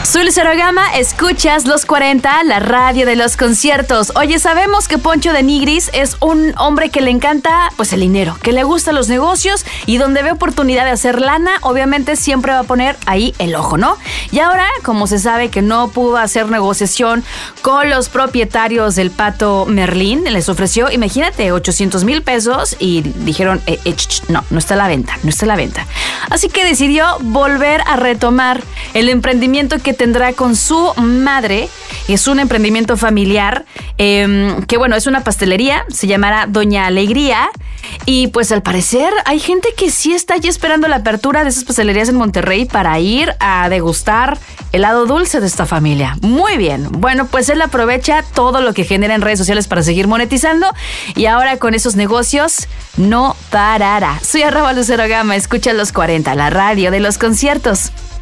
Soy Lucero Gama, escuchas Los 40, la radio de los conciertos. Oye, sabemos que Poncho de Nigris es un hombre que le encanta, pues, el dinero, que le gustan los negocios y donde ve oportunidad de hacer lana, obviamente siempre va a poner ahí el ojo, ¿no? Y ahora, como se sabe que no pudo hacer negociación con los propietarios del Pato Merlín, les ofreció, imagínate, 800,000 pesos y dijeron, no está a la venta, no está a la venta. Así que decidió volver a retomar el emprendimiento que tendrá con su madre. Es un emprendimiento familiar que, bueno, es una pastelería, se llamará Doña Alegría. Y pues al parecer hay gente que sí está ya esperando la apertura de esas pastelerías en Monterrey para ir a degustar el lado dulce de esta familia. Muy bien. Bueno, pues él aprovecha todo lo que genera en redes sociales para seguir monetizando y ahora con esos negocios no parará. Soy @Lucero Gama, escucha Los 40, la radio de los conciertos.